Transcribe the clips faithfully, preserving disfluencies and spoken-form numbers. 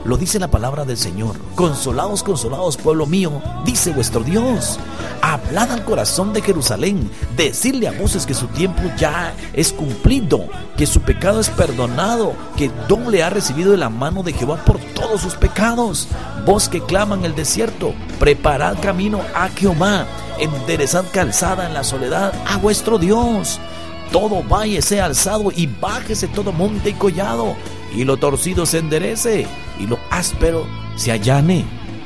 Lo dice la palabra del Señor. Consolaos, consolaos, pueblo mío, dice vuestro Dios. Hablad al corazón de Jerusalén, decidle a voces que su tiempo ya es cumplido, que su pecado es perdonado, que don le ha recibido de la mano de Jehová por todos sus pecados. Vos que claman en el desierto, preparad camino a Jehová, enderezad calzada en la soledad a vuestro Dios. Todo valle sea alzado y bájese todo monte y collado, y lo torcido se enderece y lo áspero se allane.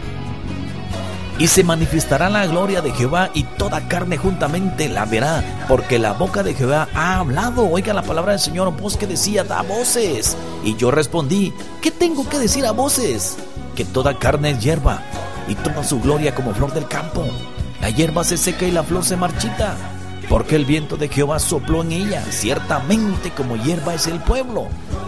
Y se manifestará la gloria de Jehová, y toda carne juntamente la verá, porque la boca de Jehová ha hablado. Oiga la palabra del Señor. Vos que decía, da voces. Y yo respondí, ¿qué tengo que decir a voces? Que toda carne es hierba, y toda su gloria como flor del campo. La hierba se seca y la flor se marchita, porque el viento de Jehová sopló en ella. Ciertamente como hierba es el pueblo.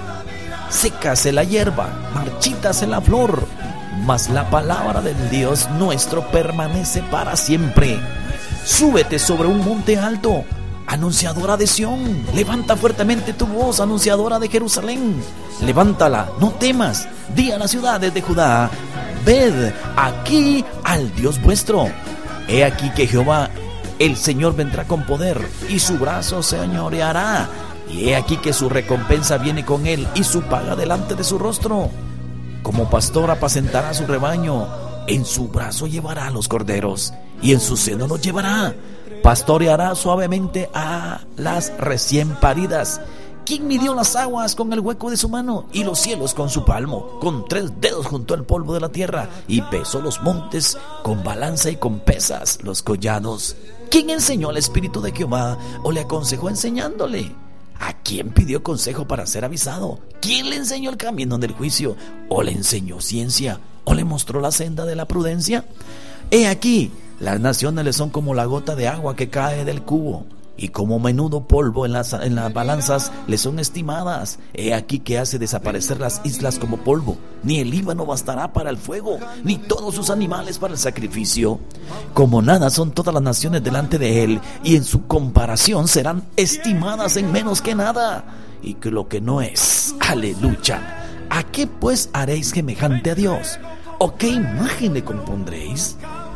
Sécase la hierba, marchítase la flor, mas la palabra del Dios nuestro permanece para siempre. Súbete sobre un monte alto, anunciadora de Sión. Levanta fuertemente tu voz, anunciadora de Jerusalén. Levántala, no temas. Di a las ciudades de Judá, ved aquí al Dios vuestro. He aquí que Jehová, el Señor, vendrá con poder, y su brazo se señoreará. Y he aquí que su recompensa viene con él, y su paga delante de su rostro. Como pastor apacentará su rebaño, en su brazo llevará a los corderos, y en su seno los llevará. Pastoreará suavemente a las recién paridas. ¿Quién midió las aguas con el hueco de su mano, y los cielos con su palmo? Con tres dedos juntó el polvo de la tierra, y pesó los montes con balanza y con pesas los collados. ¿Quién enseñó al Espíritu de Jehová, o le aconsejó enseñándole? ¿A quién pidió consejo para ser avisado? ¿Quién le enseñó el camino del juicio? ¿O le enseñó ciencia? ¿O le mostró la senda de la prudencia? He aquí, las naciones le son como la gota de agua que cae del cubo, y como menudo polvo en las, en las balanzas le son estimadas. He aquí que hace desaparecer las islas como polvo. Ni el Líbano bastará para el fuego, ni todos sus animales para el sacrificio. Como nada son todas las naciones delante de él, y en su comparación serán estimadas en menos que nada. Y que lo que no es, aleluya. ¿A qué pues haréis semejante a Dios? ¿O qué imagen le compondréis?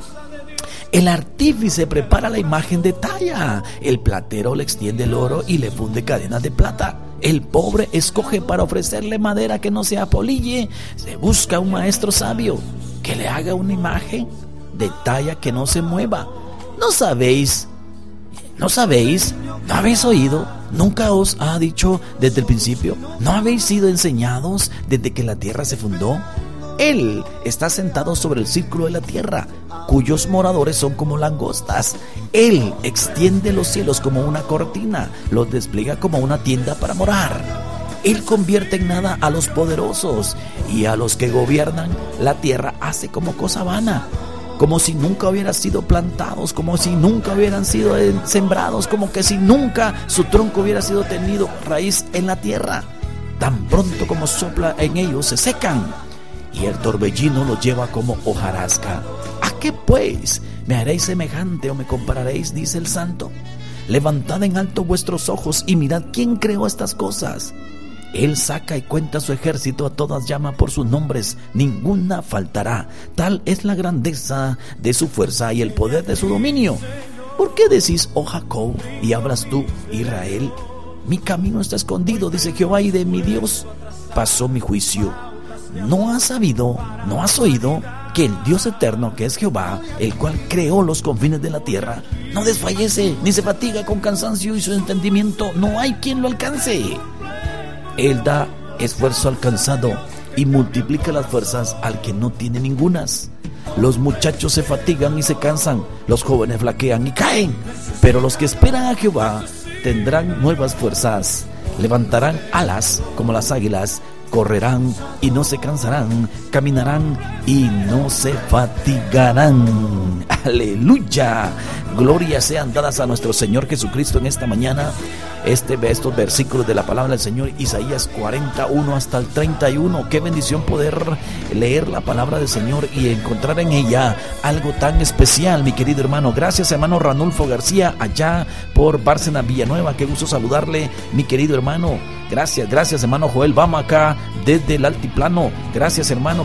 El artífice prepara la imagen de talla, el platero le extiende el oro y le funde cadenas de plata. El pobre escoge para ofrecerle madera que no se apolille. Se busca un maestro sabio que le haga una imagen de talla que no se mueva. ¿No sabéis? ¿No sabéis? ¿No habéis oído? ¿Nunca os ha dicho desde el principio? ¿No habéis sido enseñados desde que la tierra se fundó? Él está sentado sobre el círculo de la tierra, cuyos moradores son como langostas. Él extiende los cielos como una cortina, los despliega como una tienda para morar. Él convierte en nada a los poderosos, y a los que gobiernan la tierra hace como cosa vana, como si nunca hubieran sido plantados, como si nunca hubieran sido sembrados, como que si nunca su tronco hubiera sido tenido raíz en la tierra. Tan pronto como sopla en ellos se secan, y el torbellino los lleva como hojarasca. ¿A qué pues me haréis semejante o me compararéis? Dice el Santo. Levantad en alto vuestros ojos y mirad quién creó estas cosas. Él saca y cuenta su ejército, a todas llama por sus nombres, ninguna faltará. Tal es la grandeza de su fuerza y el poder de su dominio. ¿Por qué decís, oh Jacob, y hablas tú, Israel? Mi camino está escondido, dice Jehová, y de mi Dios pasó mi juicio. ¿No has sabido, no has oído que el Dios eterno, que es Jehová, el cual creó los confines de la tierra, no desfallece ni se fatiga con cansancio, y su entendimiento no hay quien lo alcance? Él da esfuerzo al cansado y multiplica las fuerzas al que no tiene ningunas. Los muchachos se fatigan y se cansan, los jóvenes flaquean y caen, pero los que esperan a Jehová tendrán nuevas fuerzas, levantarán alas como las águilas, correrán y no se cansarán, caminarán y no se fatigarán. Aleluya. Gloria sean dadas a nuestro Señor Jesucristo en esta mañana. Este, estos versículos de la palabra del Señor, Isaías cuarenta y uno hasta el treinta y uno. Qué bendición poder leer la palabra del Señor y encontrar en ella algo tan especial, mi querido hermano. Gracias, hermano Ranulfo García, allá por Bárcena, Villanueva. Qué gusto saludarle, mi querido hermano. Gracias, gracias, hermano Joel. Vamos acá desde el altiplano. Gracias, hermano.